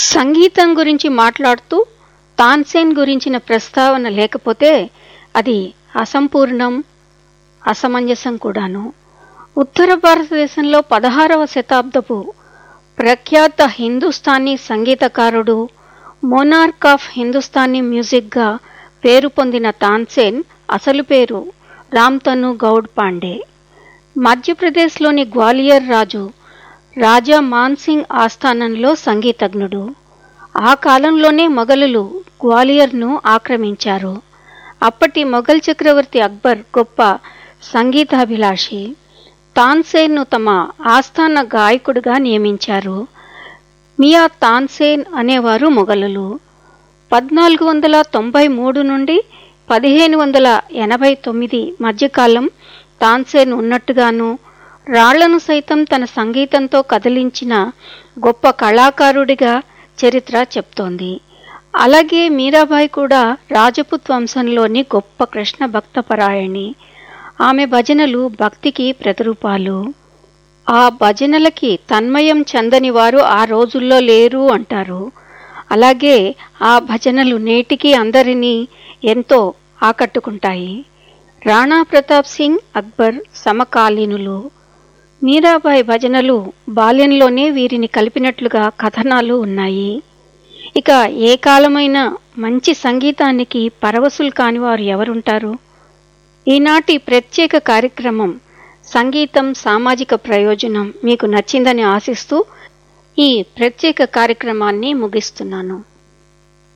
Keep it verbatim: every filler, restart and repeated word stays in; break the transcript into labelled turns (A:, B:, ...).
A: సంగీతం గురించి మాట్లాడుతూ తాన్సేన్ గురించిన ప్రస్తావన లేకపోతే అది అసంపూర్ణం, అసమంజసం కూడాను. ఉత్తర భారతదేశంలో పదహారవ శతాబ్దపు ప్రఖ్యాత హిందుస్థానీ సంగీతకారుడు, మోనార్క్ ఆఫ్ హిందుస్థానీ మ్యూజిక్గా పేరు పొందిన తాన్సేన్ అసలు పేరు రామ్తను గౌడ్ పాండే. మధ్యప్రదేశ్లోని గ్వాలియర్ రాజు రాజా మాన్సింగ్ ఆస్థానంలో సంగీతజ్ఞుడు. ఆ కాలంలోనే మొఘలులు గ్వాలియర్ను ఆక్రమించారు. అప్పటి మొఘల్ చక్రవర్తి అక్బర్ గొప్ప సంగీతాభిలాషి. తాన్సేన్ను తమ ఆస్థాన గాయకుడిగా నియమించారు. మియా తాన్సేన్ అనేవారు మొఘలులు. పద్నాలుగు వందల తొంభై మూడు నుండి పదిహేను వందల ఎనభై తొమ్మిది మధ్యకాలం తాన్సేన్ ఉన్నట్టుగాను, రాళ్లను సైతం తన సంగీతంతో కదిలించిన గొప్ప కళాకారుడిగా చరిత్ర చెప్తోంది. అలాగే మీరాబాయి కూడా రాజపుత్ వంశంలోని గొప్ప కృష్ణ భక్తపరాయణి. ఆమె భజనలు భక్తికి ప్రతిరూపాలు. ఆ భజనలకి తన్మయం చెందని వారు ఆ రోజుల్లో లేరు అంటారు. అలాగే ఆ భజనలు నేటికి అందరినీ ఎంతో ఆకట్టుకుంటాయి. రాణా ప్రతాప్ సింగ్, అక్బర్ సమకాలీనులు. మీరాబాయి భజనలు బాల్యంలోనే వీరిని కలిపినట్లుగా కథనాలు ఉన్నాయి. ఇక ఏ కాలమైన మంచి సంగీతానికి పరవశులు కానివారు ఎవరుంటారు? ఈనాటి ప్రత్యేక కార్యక్రమం సంగీతం సామాజిక ప్రయోజనం మీకు నచ్చిందని ఆశిస్తూ ఈ ప్రత్యేక కార్యక్రమాన్ని ముగిస్తున్నాను.